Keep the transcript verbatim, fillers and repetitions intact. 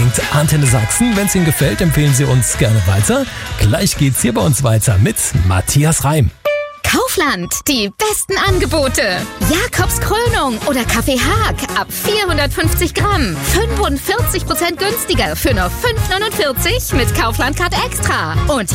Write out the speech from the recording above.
Punkt Antenne Sachsen. Wenn es Ihnen gefällt, empfehlen Sie uns gerne weiter. Gleich geht's hier bei uns weiter mit Matthias Reim. Kaufland, die besten Angebote. Jakobs Krönung oder Kaffee Haag ab vierhundertfünfzig Gramm. fünfundvierzig Prozent günstiger für nur fünf neunundvierzig mit Kaufland Card Extra. Und